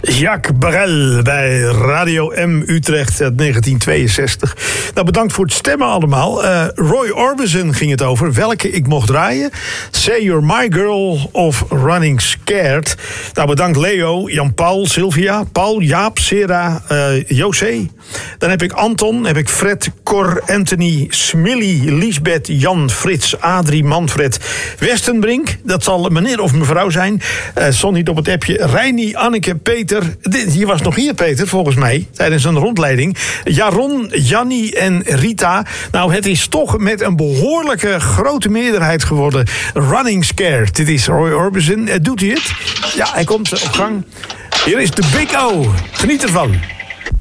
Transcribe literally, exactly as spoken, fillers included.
Jacques Brel bij Radio M Utrecht uit negentien tweeënzestig. Nou, bedankt voor het stemmen allemaal. Uh, Roy Orbison ging het over. Welke ik mocht draaien. Say You're My Girl of Running Scared. Nou, bedankt Leo, Jan-Paul, Sylvia, Paul, Jaap, Sera, uh, José. Dan heb ik Anton, heb ik Fred, Cor, Anthony, Smilly, Liesbeth, Jan, Frits, Adrie, Manfred, Westenbrink. Dat zal meneer of mevrouw zijn. Uh, stond niet op het appje. Reini, Anneke, Peter. Je was nog hier, Peter, volgens mij, tijdens een rondleiding. Jaron, Jannie en Rita. Nou, het is toch met een behoorlijke grote meerderheid geworden. Running Scared. Dit is Roy Orbison. Doet hij het? Ja, hij komt op gang. Hier is de Big O. Geniet ervan.